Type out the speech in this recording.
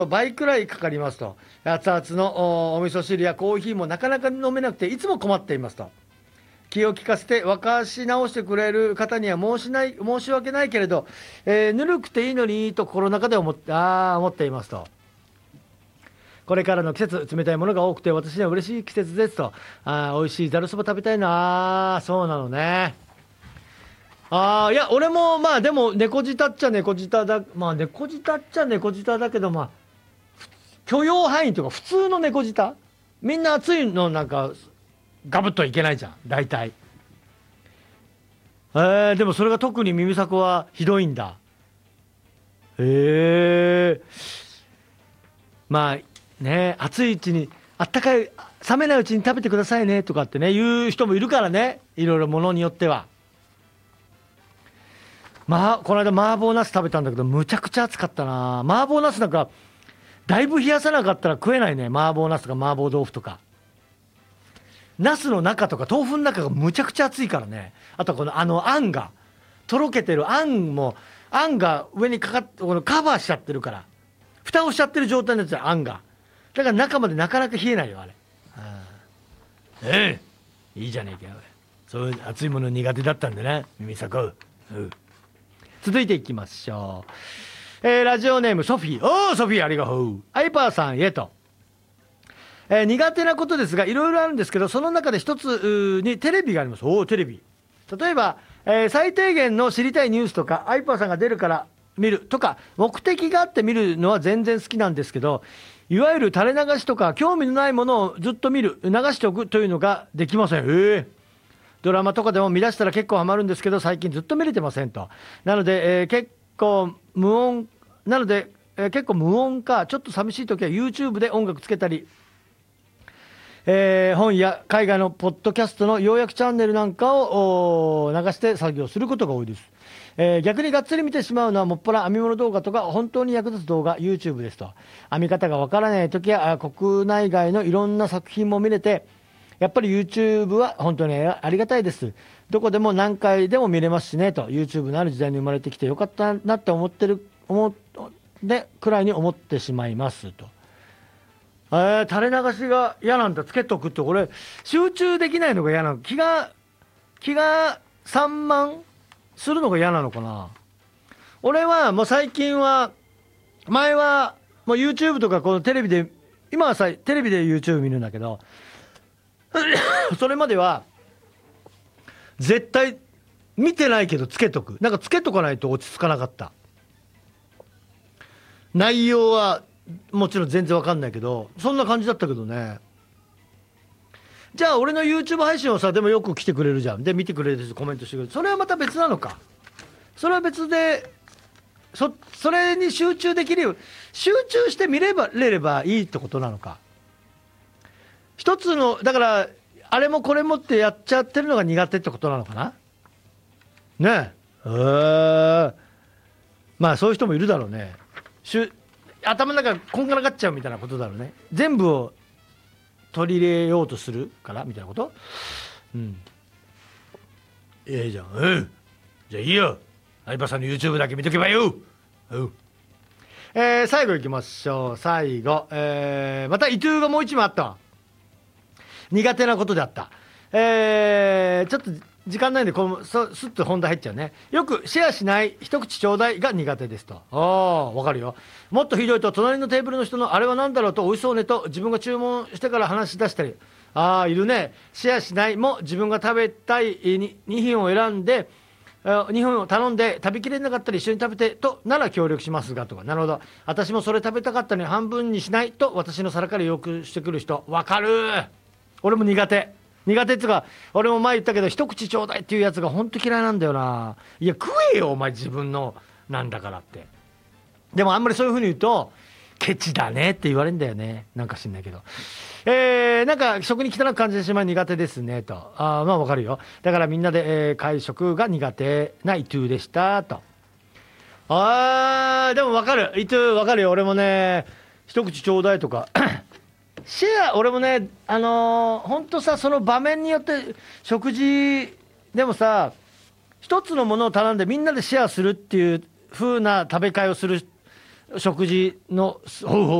倍くらいかかりますと。熱々のお味噌汁やコーヒーもなかなか飲めなくていつも困っていますと。気を利かせて沸かし直してくれる方には申し訳ないけれど、ぬるくていいのにと心の中で思っていますと。これからの季節、冷たいものが多くて私には嬉しい季節ですと。美味しいざるそば食べたいな。そうなのね。いや俺もまあでも猫舌っちゃ猫舌だ、まあ猫舌っちゃ猫舌だけど、まあ許容範囲とか普通の猫舌、みんな熱いのなんかガブッといけないじゃん大体。でもそれが特に耳迫はひどいんだ。まあね、熱いうちに、あったかい冷めないうちに食べてくださいねとかってね言う人もいるからね、いろいろものによっては。まあこの間麻婆茄子食べたんだけどむちゃくちゃ熱かったな。麻婆茄子なんかだいぶ冷やさなかったら食えないね。麻婆茄子とか麻婆豆腐とか、茄子の中とか豆腐の中がむちゃくちゃ熱いからね。あとこのあんがとろけてる、あんが上にかかってこのカバーしちゃってるから、蓋をしちゃってる状態になってるあんが、だから中までなかなか冷えないよあれ。いいじゃねえかよ、そういう熱いもの苦手だったんでね耳迫。続いていきましょう。ラジオネームソフィー。ソフィーありがとう。アイパーさんへと。苦手なことですがいろいろあるんですけど、その中で一つにテレビがあります。テレビ。例えば、最低限の知りたいニュースとかアイパーさんが出るから見るとか目的があって見るのは全然好きなんですけど、いわゆる垂れ流しとか興味のないものをずっと見る、流しておくというのができません。ドラマとかでも見出したら結構ハマるんですけど最近ずっと見れてませんと。なので、結構無音かちょっと寂しい時は YouTube で音楽つけたり、本や海外のポッドキャストの要約チャンネルなんかを流して作業することが多いです。逆にがっつり見てしまうのはもっぱら編み物動画とか本当に役立つ動画 YouTube ですと。編み方がわからない時や国内外のいろんな作品も見れて、やっぱり YouTube は本当にありがたいです。どこでも何回でも見れますしねと。 YouTube のある時代に生まれてきてよかったなって思くらいに思ってしまいますと。垂れ流しが嫌なんだ。つけとくって、これ集中できないのが嫌なの、気が散漫するのが嫌なのかな。俺はもう最近は、前はもう YouTube とかこのテレビで、今はテレビで YouTube 見るんだけどそれまでは絶対見てないけどつけとく、なんかつけとかないと落ち着かなかった。内容はもちろん全然わかんないけどそんな感じだったけどね。じゃあ俺の YouTube 配信をさ、でもよく来てくれるじゃん。で見てくれる人コメントしてくれる、それはまた別なのか。それは別でそれに集中できるよ、集中して見れればいいってことなのか。一つのだからあれもこれもってやっちゃってるのが苦手ってことなのかなね。まあそういう人もいるだろうね。頭の中こんがらがっちゃうみたいなことだろうね。全部を取り入れようとするからみたいなこと。じゃん。じゃあいいよ、相葉さんの YouTube だけ見とけばよ。最後いきましょう。最後、また伊藤がもう一枚あったわ。苦手なことであった。ちょっと時間ないんでスッと本題入っちゃうね。よくシェアしない一口ちょうだいが苦手ですと。わかるよ。もっとひどいと隣のテーブルの人のあれは何だろうと美味しそうねと自分が注文してから話し出したり。いるね。シェアしないも自分が食べたい2品を選んで2品を頼んで食べきれなかったら一緒に食べてとなら協力しますがとか。なるほど。私もそれ食べたかったのに半分にしないと私の皿から要求してくる人。わかる。俺も苦手っていうか、俺も前言ったけど一口ちょうだいっていうやつが本当嫌いなんだよな。いや食えよお前、自分のなんだからって。でもあんまりそういう風に言うとケチだねって言われるんだよね。なんか知んないけど、なんか食に汚く感じてしまい苦手ですねと。まあわかるよ。だからみんなで、会食が苦手な伊藤でしたと。でもわかる、伊藤わかるよ。俺もね一口ちょうだいとかシェア、俺もねほんとさ、その場面によって食事でもさ、一つのものを頼んでみんなでシェアするっていう風な食べ会をする食事の方法